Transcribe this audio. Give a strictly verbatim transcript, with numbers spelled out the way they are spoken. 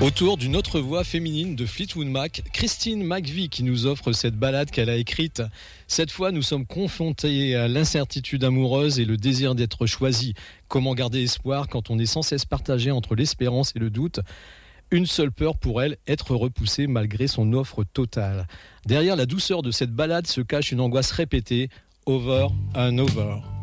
Autour d'une autre voix féminine de Fleetwood Mac, Christine McVie qui nous offre cette ballade qu'elle a écrite. Cette fois, nous sommes confrontés à l'incertitude amoureuse et le désir d'être choisi. Comment garder espoir quand on est sans cesse partagé entre l'espérance et le doute ? Une seule peur pour elle, être repoussée malgré son offre totale. Derrière la douceur de cette ballade se cache une angoisse répétée, over and over.